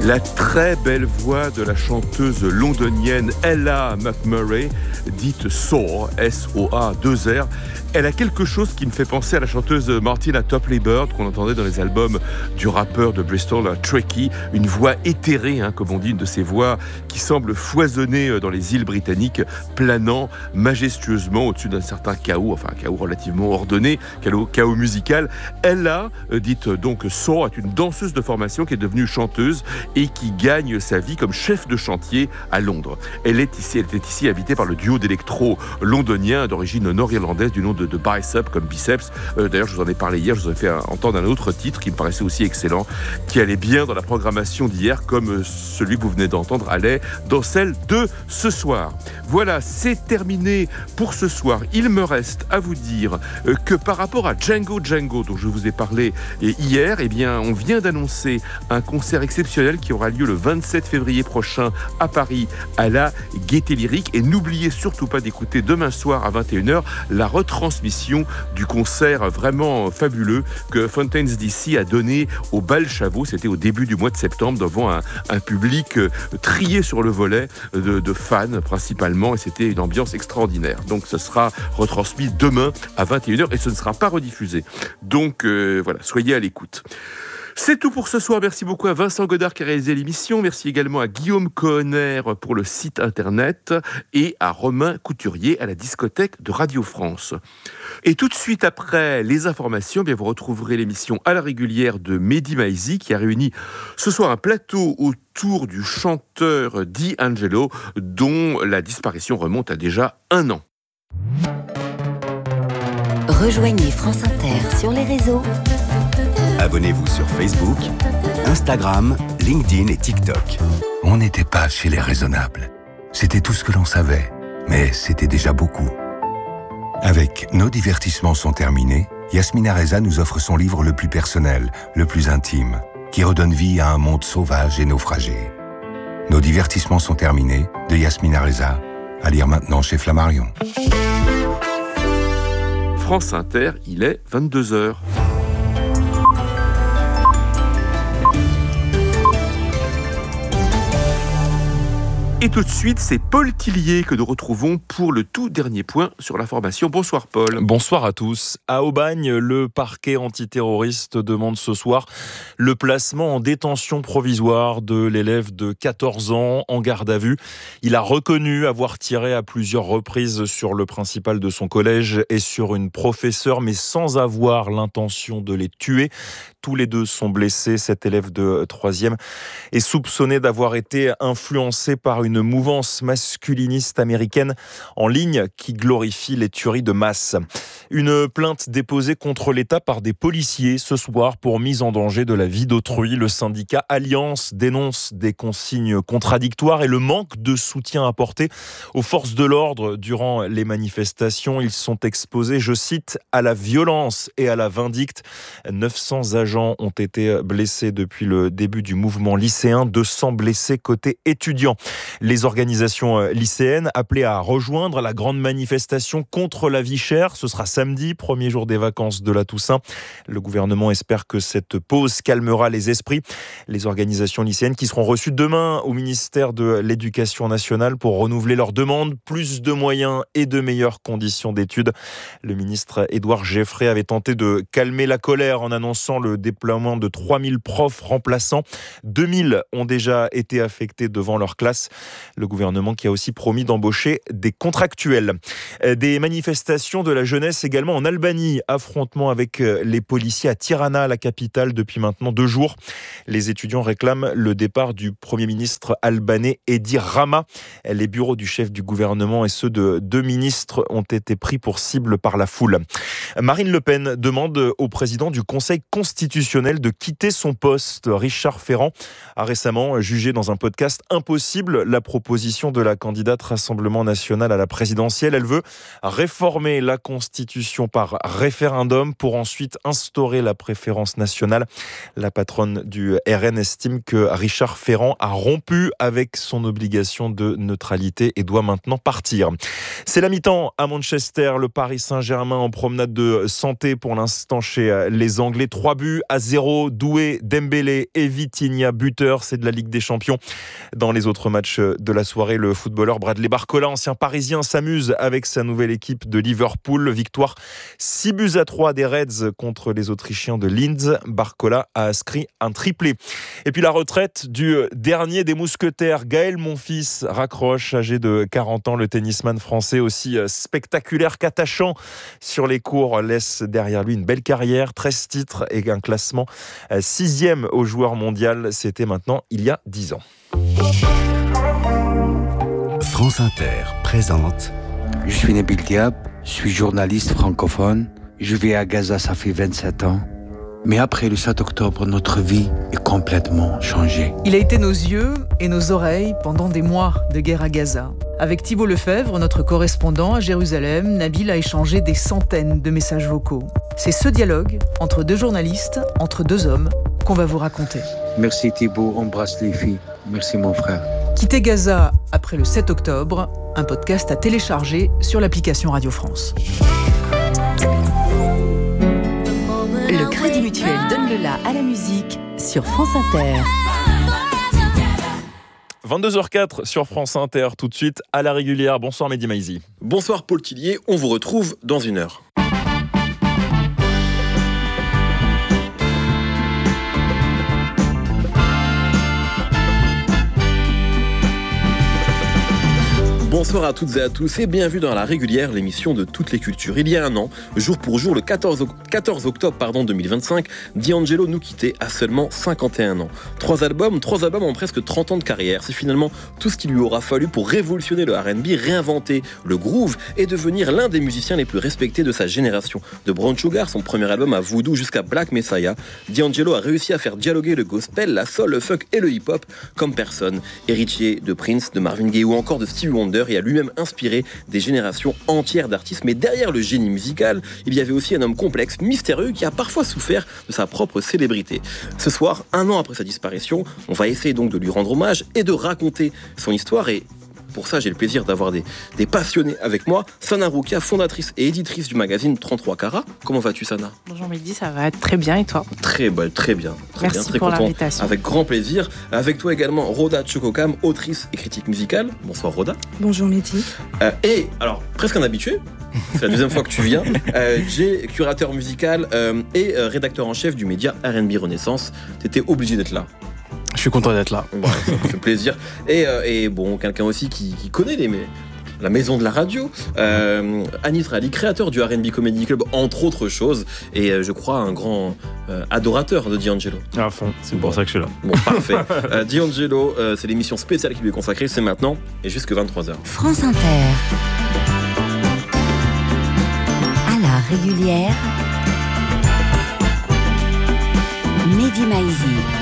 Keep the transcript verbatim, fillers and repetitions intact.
La très belle voix de la chanteuse londonienne Ella McMurray, dite Soar, S O A deux R. Elle a quelque chose qui me fait penser à la chanteuse Martina Topley Bird qu'on entendait dans les albums du rappeur de Bristol, Tricky. Une voix éthérée, hein, comme on dit, une de ces voix qui semble foisonner dans les îles britanniques, planant majestueusement au-dessus d'un certain chaos, enfin un chaos relativement ordonné, chaos, chaos musical. Ella, dite donc Soar, est une danseuse de formation qui est devenue chanteuse et qui gagne sa vie comme chef de chantier à Londres. Elle est ici, elle était ici invitée par le duo d'électro londonien d'origine nord-irlandaise du nom de, de Bicep, comme biceps. Euh, d'ailleurs, je vous en ai parlé hier, je vous ai fait entendre un autre titre qui me paraissait aussi excellent, qui allait bien dans la programmation d'hier, comme celui que vous venez d'entendre allait dans celle de ce soir. Voilà, c'est terminé pour ce soir. Il me reste à vous dire euh, que par rapport à Django Django, dont je vous ai parlé hier, eh bien, on vient d'annoncer un concert exceptionnel qui aura lieu le vingt-sept février prochain à Paris, à la Gaîté Lyrique. Et n'oubliez surtout pas d'écouter demain soir à vingt et une heures la retransmission du concert vraiment fabuleux que Fountains D C a donné au Bal Chavot. C'était au début du mois de septembre devant un, un public trié sur le volet de, de fans principalement, et c'était une ambiance extraordinaire. Donc ce sera retransmis demain à vingt et une heures et ce ne sera pas rediffusé. Donc euh, voilà, soyez à l'écoute. C'est tout pour ce soir. Merci beaucoup à Vincent Godard qui a réalisé l'émission. Merci également à Guillaume Cohenner pour le site internet et à Romain Couturier à la discothèque de Radio France. Et tout de suite après les informations, bien vous retrouverez l'émission à la régulière de Mehdi Maizi qui a réuni ce soir un plateau autour du chanteur D'Angelo dont la disparition remonte à déjà un an. Rejoignez France Inter sur les réseaux. Abonnez-vous sur Facebook, Instagram, LinkedIn et TikTok. On n'était pas chez les raisonnables. C'était tout ce que l'on savait, mais c'était déjà beaucoup. Avec Nos divertissements sont terminés, Yasmina Reza nous offre son livre le plus personnel, le plus intime, qui redonne vie à un monde sauvage et naufragé. Nos divertissements sont terminés, de Yasmina Reza, à lire maintenant chez Flammarion. France Inter, il est vingt-deux heures. Et tout de suite, c'est Paul Tillier que nous retrouvons pour le tout dernier point sur l'information. Bonsoir Paul. Bonsoir à tous. À Aubagne, le parquet antiterroriste demande ce soir le placement en détention provisoire de l'élève de quatorze ans en garde à vue. Il a reconnu avoir tiré à plusieurs reprises sur le principal de son collège et sur une professeure, mais sans avoir l'intention de les tuer. Tous les deux sont blessés. Cet élève de troisième est soupçonné d'avoir été influencé par une mouvance masculiniste américaine en ligne qui glorifie les tueries de masse. Une plainte déposée contre l'État par des policiers ce soir pour mise en danger de la vie d'autrui. Le syndicat Alliance dénonce des consignes contradictoires et le manque de soutien apporté aux forces de l'ordre durant les manifestations. Ils sont exposés, je cite, à la violence et à la vindicte. neuf cents agents ont été blessés depuis le début du mouvement lycéen, deux cents blessés côté étudiants. Les organisations lycéennes appelées à rejoindre la grande manifestation contre la vie chère, ce sera samedi, premier jour des vacances de la Toussaint. Le gouvernement espère que cette pause calmera les esprits. Les organisations lycéennes qui seront reçues demain au ministère de l'Éducation nationale pour renouveler leurs demandes, plus de moyens et de meilleures conditions d'études. Le ministre Édouard Geffray avait tenté de calmer la colère en annonçant le déploiement de trois mille profs remplaçants. deux mille ont déjà été affectés devant leur classe. Le gouvernement qui a aussi promis d'embaucher des contractuels. Des manifestations de la jeunesse également en Albanie. Affrontement avec les policiers à Tirana, la capitale, depuis maintenant deux jours. Les étudiants réclament le départ du Premier ministre albanais Edi Rama. Les bureaux du chef du gouvernement et ceux de deux ministres ont été pris pour cible par la foule. Marine Le Pen demande au président du Conseil constitutionnel de quitter son poste. Richard Ferrand a récemment jugé dans un podcast impossible la la proposition de la candidate Rassemblement National à la présidentielle. Elle veut réformer la Constitution par référendum pour ensuite instaurer la préférence nationale. La patronne du R N estime que Richard Ferrand a rompu avec son obligation de neutralité et doit maintenant partir. C'est la mi-temps à Manchester. Le Paris Saint-Germain en promenade de santé pour l'instant chez les Anglais. Trois buts à zéro. Doué, Dembélé et Vitinha buteurs. C'est de la Ligue des Champions. Dans les autres matchs de la soirée, le footballeur Bradley Barcola, ancien parisien, s'amuse avec sa nouvelle équipe de Liverpool. Victoire six buts à trois des Reds contre les Autrichiens de Linz. Barcola a inscrit un triplé. Et puis la retraite du dernier des mousquetaires, Gaël Monfils, raccroche, âgé de quarante ans. Le tennisman français, aussi spectaculaire qu'attachant sur les cours, laisse derrière lui une belle carrière, treize titres et un classement sixième au joueur mondial. C'était maintenant il y a dix ans. France Inter présente. Je suis Nabil Diab, je suis journaliste francophone. Je vis à Gaza, ça fait vingt-sept ans. Mais après le sept octobre, notre vie est complètement changée. Il a été nos yeux et nos oreilles pendant des mois de guerre à Gaza. Avec Thibault Lefebvre, notre correspondant à Jérusalem, Nabil a échangé des centaines de messages vocaux. C'est ce dialogue entre deux journalistes, entre deux hommes, qu'on va vous raconter. Merci Thibault, embrasse les filles. Merci mon frère. Quitter Gaza après le sept octobre, un podcast à télécharger sur l'application Radio France. Le Crédit Mutuel donne le la à la musique sur France Inter. vingt-deux heures quatre sur France Inter, tout de suite à la régulière. Bonsoir Mehdi Maizi. Bonsoir Paul Tillier, on vous retrouve dans une heure. Bonsoir à toutes et à tous et bienvenue dans La Régulière, l'émission de toutes les cultures. Il y a un an, jour pour jour, le quatorze octobre pardon, deux mille vingt-cinq, D'Angelo nous quittait à seulement cinquante et un ans. Trois albums, trois albums en presque trente ans de carrière. C'est finalement tout ce qu'il lui aura fallu pour révolutionner le R and B, réinventer le groove et devenir l'un des musiciens les plus respectés de sa génération. De Brown Sugar, son premier album à Voodoo, jusqu'à Black Messiah, D'Angelo a réussi à faire dialoguer le gospel, la soul, le funk et le hip-hop comme personne. Héritier de Prince, de Marvin Gaye ou encore de Stevie Wonder, et a lui-même inspiré des générations entières d'artistes. Mais derrière le génie musical, il y avait aussi un homme complexe, mystérieux, qui a parfois souffert de sa propre célébrité. Ce soir, un an après sa disparition, on va essayer donc de lui rendre hommage et de raconter son histoire. Et pour ça, j'ai le plaisir d'avoir des, des passionnés avec moi. Sana Roukia, fondatrice et éditrice du magazine trente-trois carats. Comment vas-tu, Sana ? Bonjour Mehdi, ça va très bien et toi ? Très, bah, très bien. Très Merci bien, très pour content. l'invitation. Avec grand plaisir. Avec toi également, Rhoda Chokokam, autrice et critique musicale. Bonsoir Rhoda. Bonjour Mehdi. Euh, et, alors, presque un habitué. C'est la deuxième fois que tu viens. Euh, Jay, curateur musical euh, et euh, rédacteur en chef du média R and B Renaissance. T'étais obligé d'être là. Je suis content d'être là. Voilà, ça me fait plaisir. Et, euh, et bon, quelqu'un aussi qui, qui connaît les, mais, la maison de la radio. Euh, Anis Rali, créateur du R and B Comedy Club, entre autres choses. Et euh, je crois un grand euh, adorateur de D'Angelo. À fond, c'est pour bon. ça que je suis là. Bon, parfait. euh, D'Angelo, euh, c'est l'émission spéciale qui lui est consacrée. C'est maintenant et jusque vingt-trois heures. France Inter. À la régulière. Mehdi Maizi.